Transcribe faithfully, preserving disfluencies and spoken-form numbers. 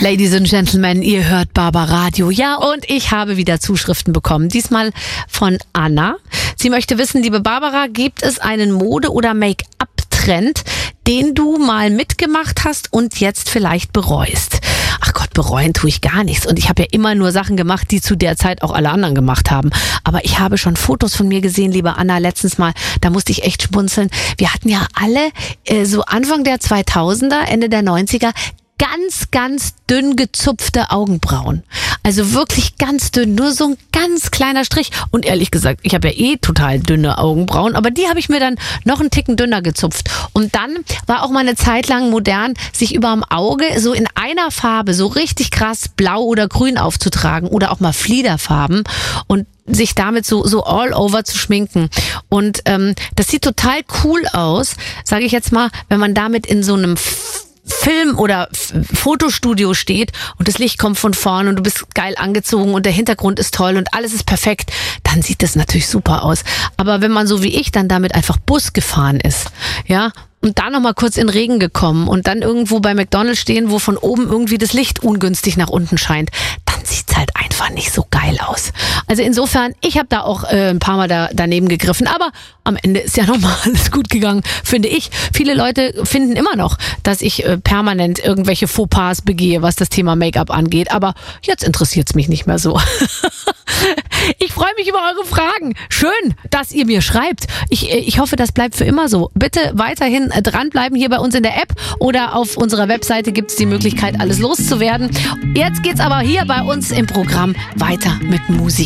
Ladies and Gentlemen, ihr hört Barbaradio. Ja, und ich habe wieder Zuschriften bekommen. Diesmal von Anna. Sie möchte wissen, liebe Barbara, gibt es einen Mode- oder Make-up-Trend, den du mal mitgemacht hast und jetzt vielleicht bereust? Ach Gott, bereuen tue ich gar nichts. Und ich habe ja immer nur Sachen gemacht, die zu der Zeit auch alle anderen gemacht haben. Aber ich habe schon Fotos von mir gesehen, liebe Anna, letztens mal, da musste ich echt schmunzeln. Wir hatten ja alle äh, so Anfang der zweitausender, Ende der neunziger, ganz, ganz dünn gezupfte Augenbrauen. Also wirklich ganz dünn, nur so ein ganz kleiner Strich. Und ehrlich gesagt, ich habe ja eh total dünne Augenbrauen, aber die habe ich mir dann noch einen Ticken dünner gezupft. Und dann war auch mal eine Zeit lang modern, sich überm Auge so in einer Farbe so richtig krass blau oder grün aufzutragen oder auch mal Fliederfarben und sich damit so so all over zu schminken. Und ähm, das sieht total cool aus, sage ich jetzt mal, wenn man damit in so einem Film- oder F- Fotostudio steht und das Licht kommt von vorn und du bist geil angezogen und der Hintergrund ist toll und alles ist perfekt, dann sieht das natürlich super aus. Aber wenn man so wie ich dann damit einfach Bus gefahren ist, ja, und dann nochmal kurz in Regen gekommen und dann irgendwo bei McDonald's stehen, wo von oben irgendwie das Licht ungünstig nach unten scheint, dann sieht's halt einfach nicht so geil aus. Also insofern, ich habe da auch äh, ein paar Mal da, daneben gegriffen, aber am Ende ist ja nochmal alles gut gegangen, finde ich. Viele Leute finden immer noch, dass ich äh, permanent irgendwelche Fauxpas begehe, was das Thema Make-up angeht, aber jetzt interessiert's mich nicht mehr so. Ich freue mich über eure Fragen. Schön, dass ihr mir schreibt. Ich, ich hoffe, das bleibt für immer so. Bitte weiterhin dranbleiben hier bei uns in der App oder auf unserer Webseite gibt es die Möglichkeit, alles loszuwerden. Jetzt geht's aber hier bei uns im Programm weiter mit Musik.